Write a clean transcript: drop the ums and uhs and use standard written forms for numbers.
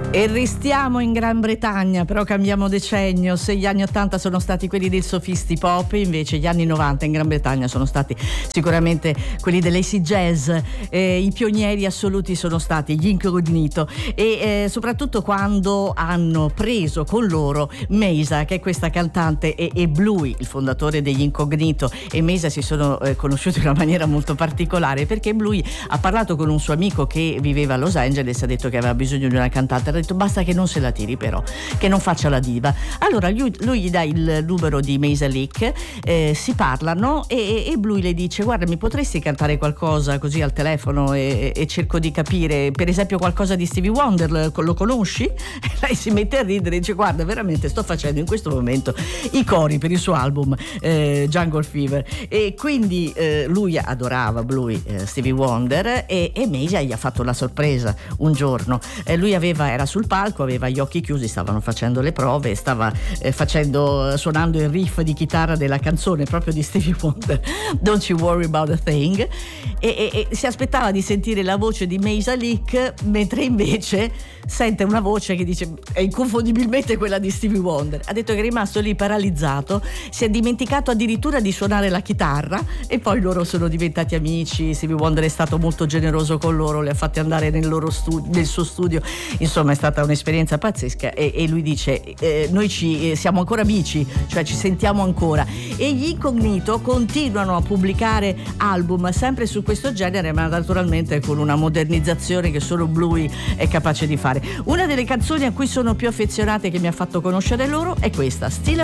E restiamo in Gran Bretagna, però cambiamo decennio. Se gli anni 80 sono stati quelli del sophisti pop, invece gli anni 90 in Gran Bretagna sono stati sicuramente quelli dell'acid jazz. I pionieri assoluti sono stati gli Incognito, e soprattutto quando hanno preso con loro Mesa, che è questa cantante, e Bluey, il fondatore degli Incognito, e Mesa si sono conosciuti in una maniera molto particolare, perché Bluey ha parlato con un suo amico che viveva a Los Angeles, ha detto che aveva bisogno di una cantante, ha detto basta che non se la tiri, però che non faccia la diva. Allora lui gli dà il numero di Mesa Leak, si parlano, e Bluey le dice: guarda, mi potresti cantare qualcosa così al telefono, e cerco di capire, per esempio qualcosa di Stevie Wonder, lo conosci? E lei si mette a ridere e dice: guarda, veramente sto facendo in questo momento i cori per il suo album Jungle Fever. E quindi lui adorava Bluey, Stevie Wonder, e Mesa gli ha fatto la sorpresa un giorno. Lui era sul palco, aveva gli occhi chiusi, stavano facendo le prove, stava suonando il riff di chitarra della canzone proprio di Stevie Wonder, Don't You Worry About a Thing, e si aspettava di sentire la voce di Mesa Leak, mentre invece sente una voce che dice, è inconfondibilmente quella di Stevie Wonder. Ha detto che è rimasto lì paralizzato, si è dimenticato addirittura di suonare la chitarra, e poi loro sono diventati amici. Stevie Wonder è stato molto generoso con loro, li ha fatti andare nel suo studio. Insomma, è stata un'esperienza pazzesca, e lui dice noi siamo ancora amici, cioè ci sentiamo ancora. E gli Incognito continuano a pubblicare album sempre su questo genere, ma naturalmente con una modernizzazione che solo Bluey è capace di fare. Una delle canzoni a cui sono più affezionate, che mi ha fatto conoscere loro, è questa, Still